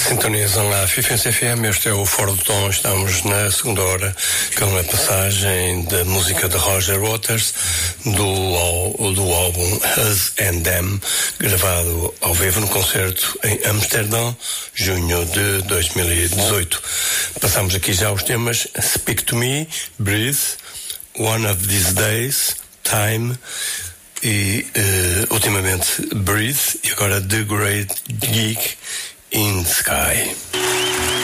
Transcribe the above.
Sintonizam a Fifense FM, este é o Fora do Tom. Estamos na segunda hora com a passagem da música de Roger Waters do álbum Us and Them, gravado ao vivo no concerto em Amsterdão, junho de 2018. Passamos aqui já os temas Speak to Me, Breathe, One of These Days, Time e ultimamente Breathe, e agora The Great Geek in the Sky.